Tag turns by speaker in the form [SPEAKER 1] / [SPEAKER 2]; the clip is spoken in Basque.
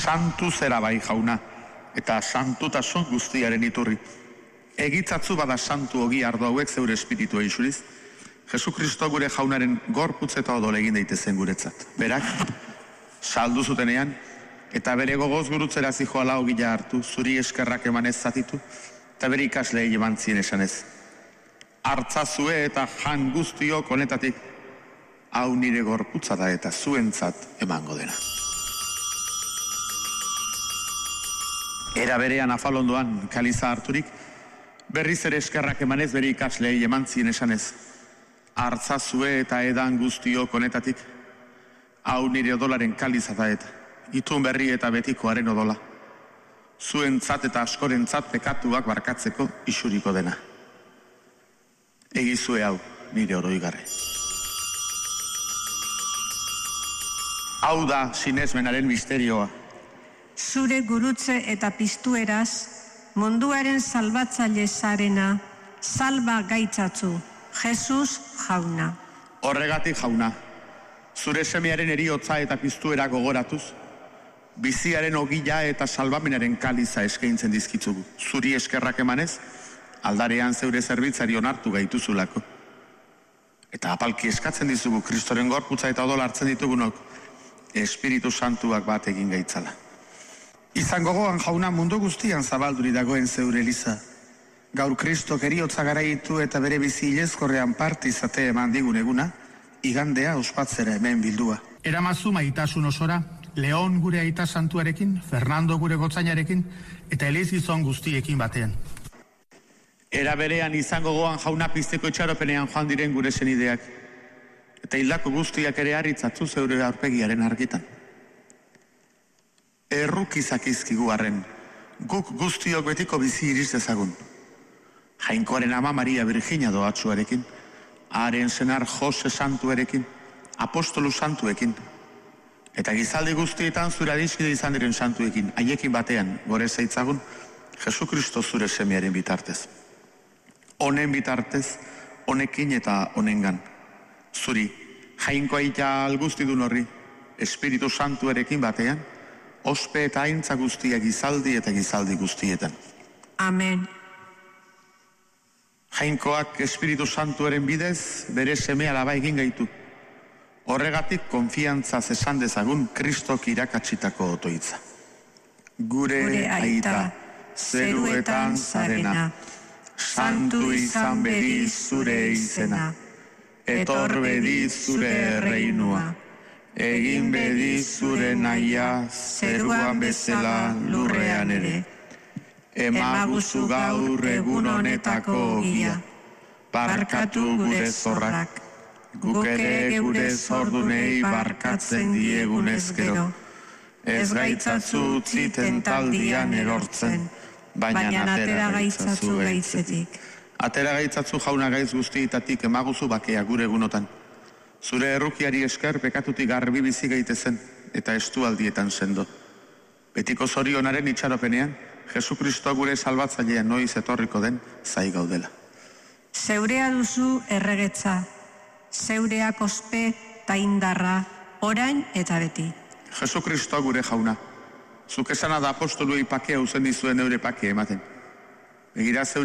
[SPEAKER 1] santu zera bai jauna, eta santutasun guztiaren iturri. Egitzatzu bada santu ogi ardo hauek zeure espiritua isuriz, Jesu Kristo gure jaunaren gorputz eta odol egin daitezen guretzat. Berak, saldu zutenean, eta bere gogoz gurutzera zijoala ogila hartu, zuri eskerrak emanez zatitu, eta bere ikaslei eman zien esanez. Hartzazue eta jan guztiok honetatik, hau nire gorputza da eta zuentzat emango dena. Era berean afalondoan kaliza harturik, berriz ere eskerrak emanez bere ikaslei eman zien esanez. Hartzazue eta edan guztiok honetatik, hau nire odolaren kaliza da eta, itun berri eta betikoaren odola. Zuentzat eta askorentzat pekatuak barkatzeko isuriko dena. Egizue hau nire oroigarri. Hau da sinesmenaren misterioa.
[SPEAKER 2] Zure gurutze eta piztueraz, munduaren salbatzaile zarena, salba gaitzatzu, Jesus jauna.
[SPEAKER 1] Horregatik jauna, zure semearen eriotza eta piztuera gogoratuz, biziaren ogila eta salbamenaren kaliza eskaintzen dizkitzugu. Zuri eskerrak emanez, aldarean zeure zerbitzari onartu gaituzulako. Eta apalki eskatzen dizugu Kristoren gorputza eta odol hartzen ditugunok, Espiritu Santuak bat egin gaitzala. Izan gogoan jauna mundu guztian zabalduri dagoen zeure eliza. Gaur Kristok eriotza garaitu eta bere bizi ilezkorrean parte izate eman digun eguna, igandea ospatzera hemen bildua.
[SPEAKER 3] Eramazu maitasun osora, Leon gure aita santuarekin, Fernando gure gotzainarekin, eta elizizon guztiekin batean.
[SPEAKER 1] Era berean izan gogoan jauna pizteko itxaropenean joan diren gure senideak, eta hildako guztiak ere harritzatzu zeure aurpegiaren argitan. Errukizak izkigu arren, guk guztiok betiko bizi iriz dezagun. Jainkoaren ama Maria Virginia doatsuarekin, haren senar Jose santuarekin, apostolu santuekin, eta gizaldi guztietan zure adiskide izan diren santuekin, haiekin batean gore zaitzagun, Jesu Kristo zure semearen bitartez. Honen bitartez, honekin eta honengan. Zuri, jainko aita alguztidun horri, Espiritu Santuarekin batean, ospe eta aintza guztia gizaldi eta gizaldi guztietan.
[SPEAKER 2] Amen.
[SPEAKER 1] Jainkoak Espiritu Santuaren bidez bere seme alaba egin gaitu. Horregatik konfiantzaz esan dezagun Kristok irakatsitako otoitza. Gure aita, zeruetan zarena, santu izan bedi zure izena, etor bedi zure reinua, egin bedi zure naia, zeruan bezala lurrean ere. Emaguzu gaur egun honetako ogia, barkatu gure zorrak, guk ere gure zordunei barkatzen diegunez gero. Ez gaitzatzu utziten taldian erortzen, baina atera gaitzatzu gaitzetik. Atera gaitzatzu jauna gaitz guztietatik emaguzu bakea gure egunotan. Zure errukiari esker pekatutik garbi bizi gaitezen eta estualdietan sendo. Betiko zorionaren itxaropenean, Jesu Kristo gure salbatzailean noiz etorriko den zai gaudela.
[SPEAKER 2] Zeurea duzu erregetza, zeureak ospe eta indarra, orain eta beti.
[SPEAKER 1] Jesu Kristo gure jauna, zuk esana da apostoluei pakea uzen dizuen eure pakea ematen. Begira zeure